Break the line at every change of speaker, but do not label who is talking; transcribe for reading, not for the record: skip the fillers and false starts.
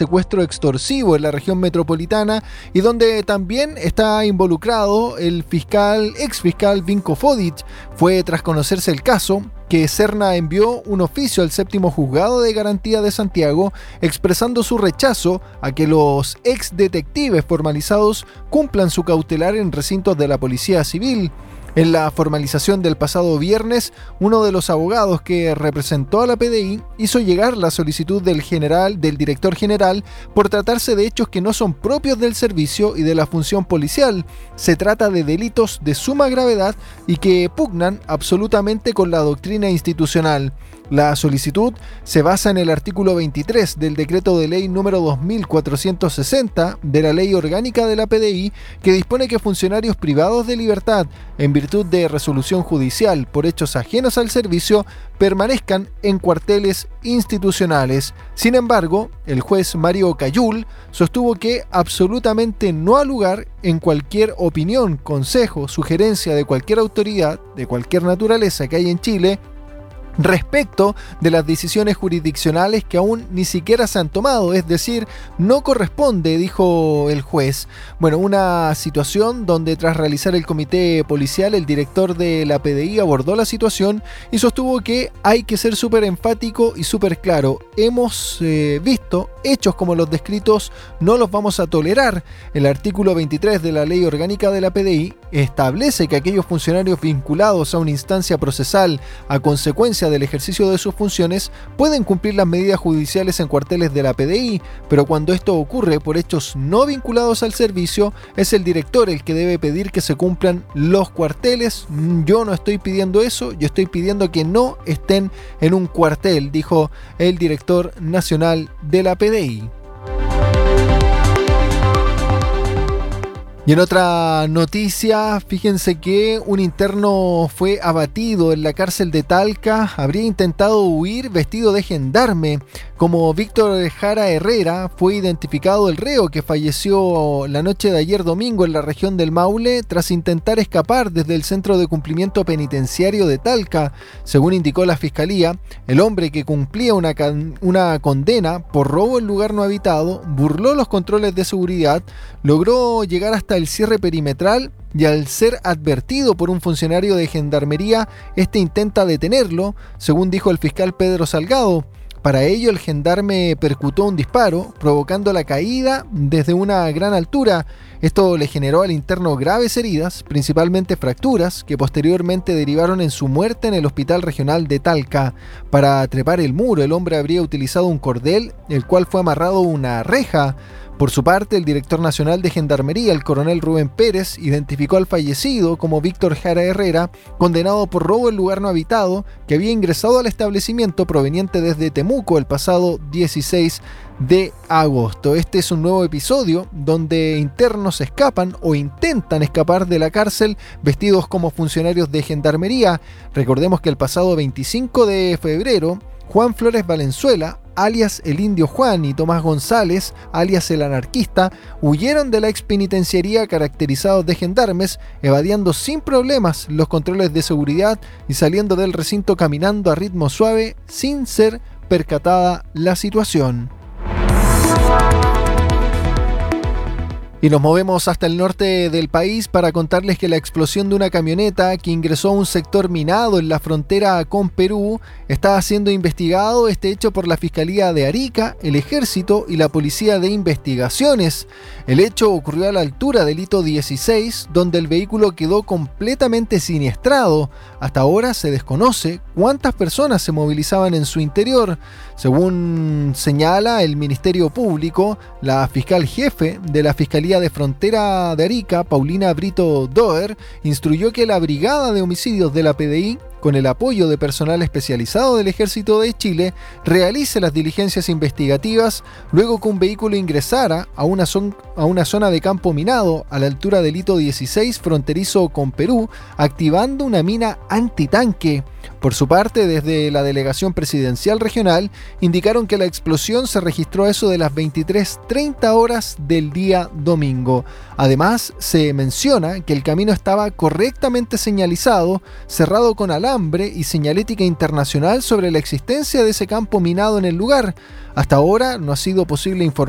secuestro extorsivo en la región metropolitana y donde también está involucrado el ex fiscal Vinko Fodic. Fue tras conocerse el caso que Serna envió un oficio al séptimo juzgado de garantía de Santiago expresando su rechazo a que los ex detectives formalizados cumplan su cautelar en recintos de la Policía Civil. En la formalización del pasado viernes, uno de los abogados que representó a la PDI hizo llegar la solicitud del director general por tratarse de hechos que no son propios del servicio y de la función policial. Se trata de delitos de suma gravedad y que pugnan absolutamente con la doctrina institucional. La solicitud se basa en el artículo 23 del decreto de ley número 2460 de la Ley Orgánica de la PDI, que dispone que funcionarios privados de libertad, en virtud de resolución judicial por hechos ajenos al servicio, permanezcan en cuarteles institucionales. Sin embargo, el juez Mario Cayul sostuvo que absolutamente no ha lugar en cualquier opinión, consejo, sugerencia de cualquier autoridad, de cualquier naturaleza que hay en Chile, respecto de las decisiones jurisdiccionales que aún ni siquiera se han tomado, es decir, no corresponde, dijo el juez. Bueno, una situación donde tras realizar el comité policial, el director de la PDI abordó la situación y sostuvo que hay que ser súper enfático y súper claro. Hemos visto hechos como los descritos, no los vamos a tolerar. El artículo 23 de la Ley Orgánica de la PDI establece que aquellos funcionarios vinculados a una instancia procesal a consecuencia del ejercicio de sus funciones pueden cumplir las medidas judiciales en cuarteles de la PDI, pero cuando esto ocurre por hechos no vinculados al servicio, es el director el que debe pedir que se cumplan los cuarteles. Yo no estoy pidiendo eso, yo estoy pidiendo que no estén en un cuartel, dijo el director nacional de la PDI. Y en otra noticia, fíjense que un interno fue abatido en la cárcel de Talca. Habría intentado huir vestido de gendarme. Como Víctor Jara Herrera, fue identificado el reo que falleció la noche de ayer domingo en la región del Maule tras intentar escapar desde el Centro de Cumplimiento Penitenciario de Talca. Según indicó la Fiscalía, el hombre que cumplía una condena por robo en lugar no habitado burló los controles de seguridad, logró llegar hasta el cierre perimetral y al ser advertido por un funcionario de gendarmería, este intenta detenerlo, según dijo el fiscal Pedro Salgado. Para ello, el gendarme percutó un disparo, provocando la caída desde una gran altura. Esto le generó al interno graves heridas, principalmente fracturas, que posteriormente derivaron en su muerte en el Hospital Regional de Talca. Para trepar el muro, el hombre habría utilizado un cordel, el cual fue amarrado a una reja. Por su parte, el director nacional de Gendarmería, el coronel Rubén Pérez, identificó al fallecido como Víctor Jara Herrera, condenado por robo en lugar no habitado, que había ingresado al establecimiento proveniente desde Temuco el pasado 16 de agosto. Este es un nuevo episodio donde internos escapan o intentan escapar de la cárcel vestidos como funcionarios de Gendarmería. Recordemos que el pasado 25 de febrero, Juan Flores Valenzuela, alias el Indio Juan, y Tomás González, alias el Anarquista, huyeron de la expenitenciaría caracterizados de gendarmes, evadiendo sin problemas los controles de seguridad y saliendo del recinto caminando a ritmo suave sin ser percatada la situación. Y nos movemos hasta el norte del país para contarles que la explosión de una camioneta que ingresó a un sector minado en la frontera con Perú está siendo investigado este hecho por la Fiscalía de Arica, el Ejército y la Policía de Investigaciones. El hecho ocurrió a la altura del hito 16, donde el vehículo quedó completamente siniestrado. Hasta ahora se desconoce cuántas personas se movilizaban en su interior. Según señala el Ministerio Público, la fiscal jefe de la Fiscalía de Frontera de Arica, Paulina Brito Doer, instruyó que la Brigada de Homicidios de la PDI, con el apoyo de personal especializado del Ejército de Chile, realice las diligencias investigativas luego que un vehículo ingresara a una zona de campo minado a la altura del hito 16 fronterizo con Perú, activando una mina antitanque. Por su parte, desde la Delegación Presidencial Regional, indicaron que la explosión se registró a eso de las 23:30 horas del día domingo. Además, se menciona que el camino estaba correctamente señalizado, cerrado con alambre y señalética internacional sobre la existencia de ese campo minado en el lugar. Hasta ahora no ha sido posible informar